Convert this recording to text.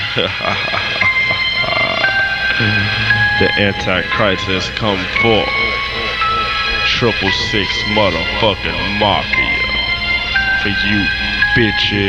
The Antichrist has come forth. 666 motherfucking mafia. For you bitches.